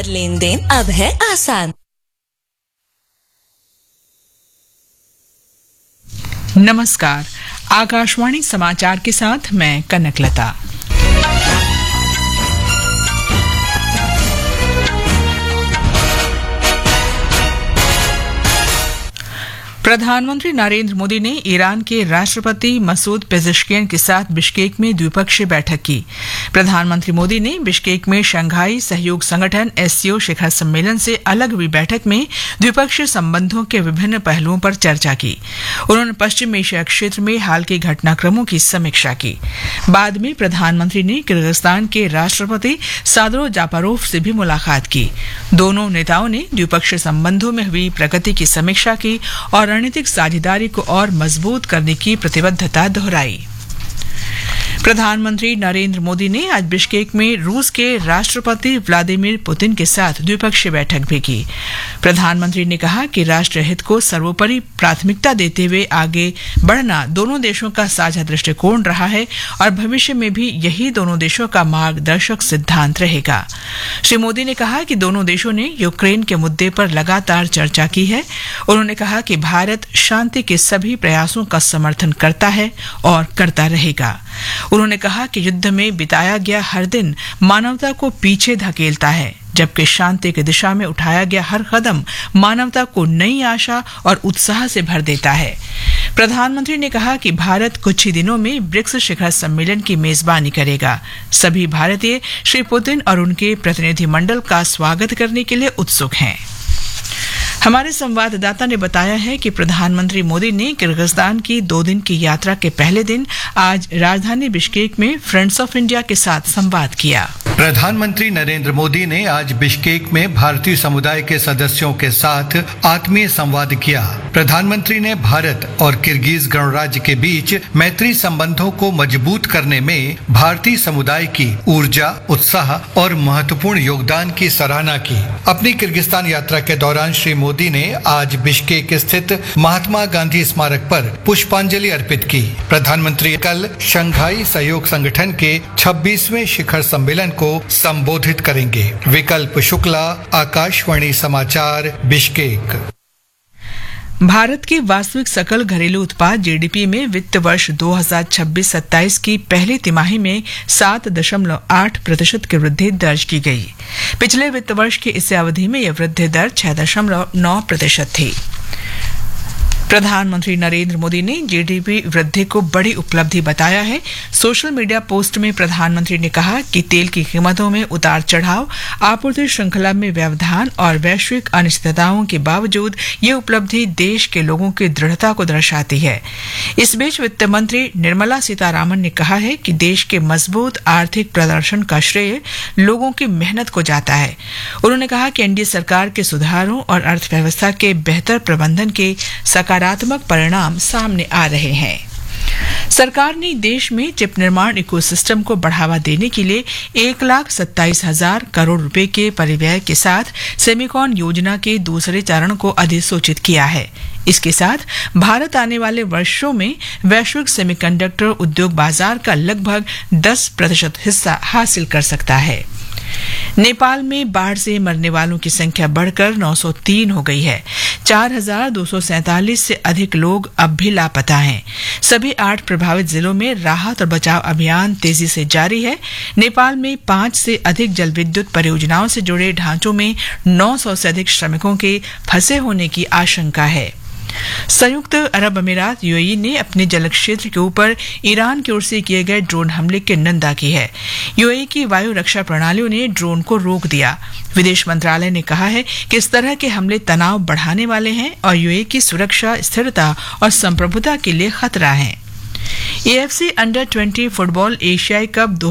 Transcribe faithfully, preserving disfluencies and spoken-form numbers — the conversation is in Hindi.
हर लेन देन अब है आसान। नमस्कार, आकाशवाणी समाचार के साथ मैं कनकलता। प्रधानमंत्री नरेंद्र मोदी ने ईरान के राष्ट्रपति मसूद पेजेश्कियन के साथ बिश्केक में द्विपक्षीय बैठक की। प्रधानमंत्री मोदी ने बिश्केक में शंघाई सहयोग संगठन एससीओ शिखर सम्मेलन से अलग हुई बैठक में द्विपक्षीय संबंधों के विभिन्न पहलुओं पर चर्चा की। उन्होंने पश्चिम एशिया क्षेत्र में हाल के घटनाक्रमों की समीक्षा की। बाद में प्रधानमंत्री ने किर्गिस्तान के राष्ट्रपति सादरो जापारोव से भी मुलाकात की। दोनों नेताओं ने द्विपक्षीय संबंधों में हुई प्रगति की समीक्षा की और रणनीतिक साझेदारी को और मजबूत करने की प्रतिबद्धता दोहराई। प्रधानमंत्री नरेंद्र मोदी ने आज बिश्केक में रूस के राष्ट्रपति व्लादिमीर पुतिन के साथ द्विपक्षीय बैठक भी की। प्रधानमंत्री ने कहा कि राष्ट्र हित को सर्वोपरि प्राथमिकता देते हुए आगे बढ़ना दोनों देशों का साझा दृष्टिकोण रहा है और भविष्य में भी यही दोनों देशों का मार्गदर्शक सिद्धांत रहेगा। श्री मोदी ने कहा कि दोनों देशों ने यूक्रेन के मुद्दे पर लगातार चर्चा की है। उन्होंने कहा कि भारत शांति के सभी प्रयासों का समर्थन करता है और करता रहेगा। उन्होंने कहा कि युद्ध में बिताया गया हर दिन मानवता को पीछे धकेलता है, जबकि शांति की दिशा में उठाया गया हर कदम मानवता को नई आशा और उत्साह से भर देता है। प्रधानमंत्री ने कहा कि भारत कुछ ही दिनों में ब्रिक्स शिखर सम्मेलन की मेजबानी करेगा। सभी भारतीय श्री पुतिन और उनके प्रतिनिधिमंडल का स्वागत करने के लिए उत्सुक हैं। हमारे संवाददाता ने बताया है कि प्रधानमंत्री मोदी ने किर्गिस्तान की दो दिन की यात्रा के पहले दिन आज राजधानी बिश्केक में फ्रेंड्स ऑफ इंडिया के साथ संवाद किया। प्रधानमंत्री नरेंद्र मोदी ने आज बिश्केक में भारतीय समुदाय के सदस्यों के साथ आत्मीय संवाद किया। प्रधानमंत्री ने भारत और किर्गिज गणराज्य के बीच मैत्री संबंधों को मजबूत करने में भारतीय समुदाय की ऊर्जा, उत्साह और महत्वपूर्ण योगदान की सराहना की। अपनी किर्गिस्तान यात्रा के दौरान श्री मोदी ने आज बिश्केक स्थित महात्मा गांधी स्मारक पर पुष्पांजलि अर्पित की। प्रधानमंत्री कल शंघाई सहयोग संगठन के छब्बीसवें शिखर सम्मेलन को संबोधित करेंगे। विकल्प शुक्ला, आकाशवाणी समाचार, बिश्केक। भारत के वास्तविक सकल घरेलू उत्पाद जीडीपी में वित्त वर्ष दो हज़ार छब्बीस सत्ताईस की पहली तिमाही में सात दशमलव आठ प्रतिशत की वृद्धि दर्ज की गई। पिछले वित्त वर्ष की इसी अवधि में यह वृद्धि दर छह दशमलव नौ प्रतिशत थी। प्रधानमंत्री नरेंद्र मोदी ने जीडीपी वृद्धि को बड़ी उपलब्धि बताया है। सोशल मीडिया पोस्ट में प्रधानमंत्री ने कहा कि तेल की कीमतों में उतार चढ़ाव, आपूर्ति श्रृंखला में व्यवधान और वैश्विक अनिश्चितताओं के बावजूद ये उपलब्धि देश के लोगों की दृढ़ता को दर्शाती है। इस बीच वित्त मंत्री निर्मला सीतारामन ने कहा है कि देश के मजबूत आर्थिक प्रदर्शन का श्रेय लोगों की मेहनत को जाता है। उन्होंने कहा कि एनडीए सरकार के सुधारों और अर्थव्यवस्था के बेहतर प्रबंधन के सकारात्मक सकारात्मक परिणाम सामने आ रहे हैं। सरकार ने देश में चिप निर्माण इकोसिस्टम को बढ़ावा देने के लिए एक लाख सत्ताईस हजार करोड़ रुपए के परिव्यय के साथ सेमिकॉन योजना के दूसरे चरण को अधिसूचित किया है। इसके साथ भारत आने वाले वर्षों में वैश्विक सेमीकंडक्टर उद्योग बाजार का लगभग दस प्रतिशत हिस्सा हासिल कर सकता है। नेपाल में बाढ़ से मरने वालों की संख्या बढ़कर नौ सौ तीन हो गई है। चार हजार दो सौ सैंतालीस से अधिक लोग अब भी लापता हैं। सभी आठ प्रभावित जिलों में राहत और बचाव अभियान तेजी से जारी है। नेपाल में पांच से अधिक जल विद्युत परियोजनाओं से जुड़े ढांचों में नौ सौ से अधिक श्रमिकों के फंसे होने की आशंका है। संयुक्त अरब अमीरात यूएई ने अपने जल क्षेत्र के ऊपर ईरान की ओर से किए गए ड्रोन हमले की निंदा की है। यूएई की वायु रक्षा प्रणालियों ने ड्रोन को रोक दिया। विदेश मंत्रालय ने कहा है कि इस तरह के हमले तनाव बढ़ाने वाले हैं और यूएई की सुरक्षा, स्थिरता और संप्रभुता के लिए खतरा है। एएफसी अंडर बीस फुटबॉल एशियाई कप